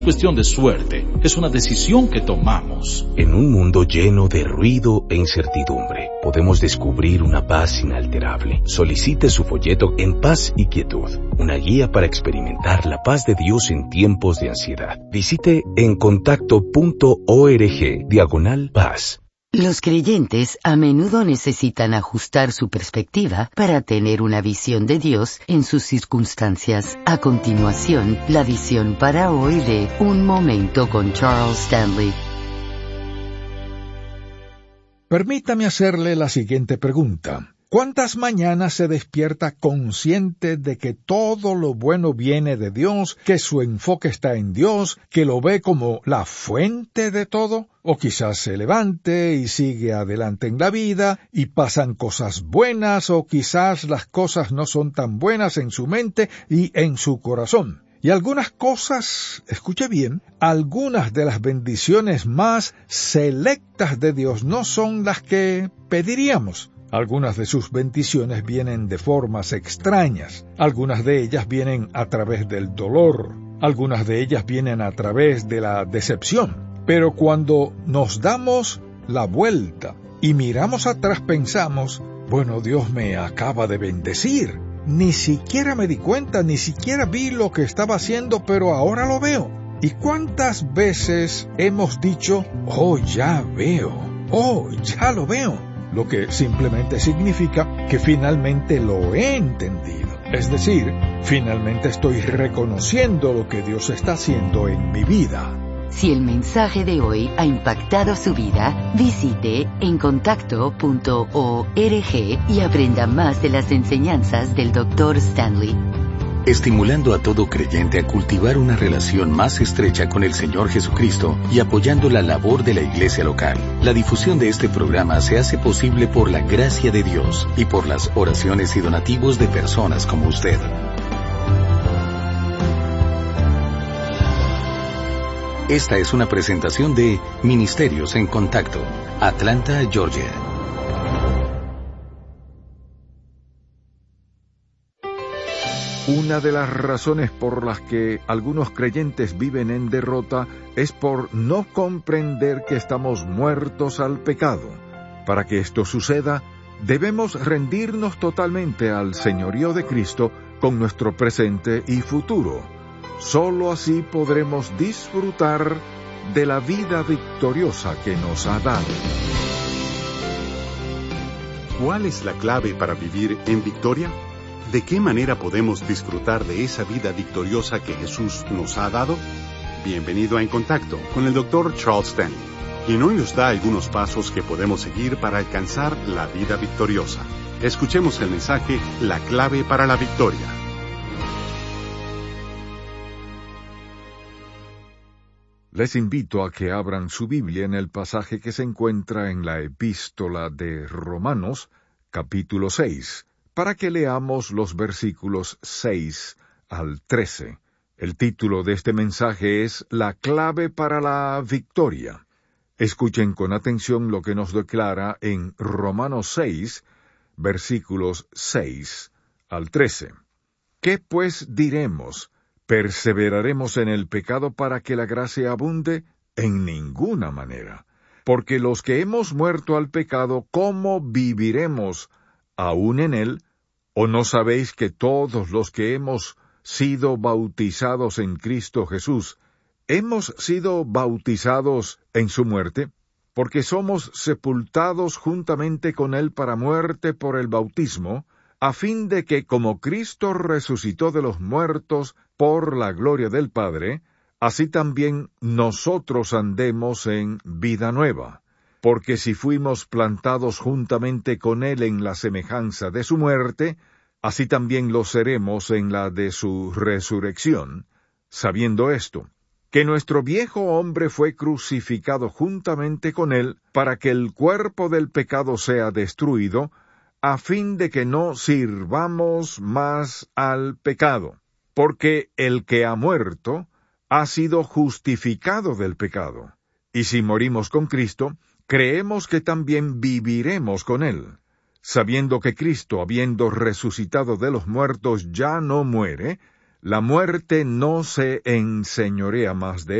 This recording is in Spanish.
Cuestión de suerte, es una decisión que tomamos. En un mundo lleno de ruido e incertidumbre, podemos descubrir una paz inalterable. Solicite su folleto En Paz y Quietud, una guía para experimentar la paz de Dios en tiempos de ansiedad. Visite encontacto.org/paz. Los creyentes a menudo necesitan ajustar su perspectiva para tener una visión de Dios en sus circunstancias. A continuación, la visión para hoy de Un Momento con Charles Stanley. Permítame hacerle la siguiente pregunta. ¿Cuántas mañanas se despierta consciente de que todo lo bueno viene de Dios, que su enfoque está en Dios, que lo ve como la fuente de todo? O quizás se levante y sigue adelante en la vida y pasan cosas buenas, o quizás las cosas no son tan buenas en su mente y en su corazón. Y algunas cosas, escuche bien, algunas de las bendiciones más selectas de Dios no son las que pediríamos. Algunas de sus bendiciones vienen de formas extrañas, algunas de ellas vienen a través del dolor, algunas de ellas vienen a través de la decepción. Pero cuando nos damos la vuelta y miramos atrás pensamos, bueno, Dios me acaba de bendecir. Ni siquiera me di cuenta, ni siquiera vi lo que estaba haciendo, pero ahora lo veo. ¿Y cuántas veces hemos dicho, oh, ya veo, oh, ya lo veo? Lo que simplemente significa que finalmente lo he entendido. Es decir, finalmente estoy reconociendo lo que Dios está haciendo en mi vida. Si el mensaje de hoy ha impactado su vida, visite encontacto.org y aprenda más de las enseñanzas del Dr. Stanley. Estimulando a todo creyente a cultivar una relación más estrecha con el Señor Jesucristo y apoyando la labor de la iglesia local. La difusión de este programa se hace posible por la gracia de Dios y por las oraciones y donativos de personas como usted. Esta es una presentación de Ministerios en Contacto, Atlanta, Georgia. Una de las razones por las que algunos creyentes viven en derrota es por no comprender que estamos muertos al pecado. Para que esto suceda, debemos rendirnos totalmente al señorío de Cristo con nuestro presente y futuro. Solo así podremos disfrutar de la vida victoriosa que nos ha dado. ¿Cuál es la clave para vivir en victoria? ¿De qué manera podemos disfrutar de esa vida victoriosa que Jesús nos ha dado? Bienvenido a En Contacto con el Dr. Charles Stanley, quien hoy nos da algunos pasos que podemos seguir para alcanzar la vida victoriosa. Escuchemos el mensaje, La clave para la victoria. Les invito a que abran su Biblia en el pasaje que se encuentra en la Epístola de Romanos, capítulo 6, para que leamos los versículos 6 al 13. El título de este mensaje es La clave para la victoria. Escuchen con atención lo que nos declara en Romanos 6, versículos 6 al 13. ¿Qué pues diremos? ¿Perseveraremos en el pecado para que la gracia abunde? En ninguna manera. Porque los que hemos muerto al pecado, ¿cómo viviremos aún en él? ¿O no sabéis que todos los que hemos sido bautizados en Cristo Jesús, hemos sido bautizados en su muerte? Porque somos sepultados juntamente con él para muerte por el bautismo, a fin de que como Cristo resucitó de los muertos por la gloria del Padre, así también nosotros andemos en vida nueva. Porque si fuimos plantados juntamente con él en la semejanza de su muerte, así también lo seremos en la de su resurrección, sabiendo esto, que nuestro viejo hombre fue crucificado juntamente con él, para que el cuerpo del pecado sea destruido, a fin de que no sirvamos más al pecado. Porque el que ha muerto ha sido justificado del pecado. Y si morimos con Cristo, creemos que también viviremos con él, sabiendo que Cristo, habiendo resucitado de los muertos, ya no muere, la muerte no se enseñorea más de